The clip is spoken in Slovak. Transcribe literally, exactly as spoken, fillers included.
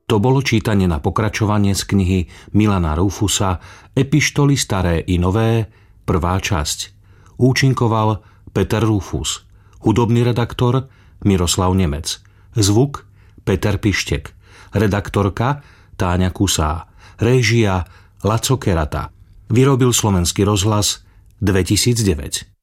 To bolo čítanie na pokračovanie z knihy Milana Rufusa Epištoly staré i nové, prvá časť. Účinkoval Peter Rufus. Hudobný redaktor Miroslav Nemec. Zvuk Peter Pištek. Redaktorka Táňa Kusá. Réžia Laco Kerata. Vyrobil Slovenský rozhlas dvetisícdeväť.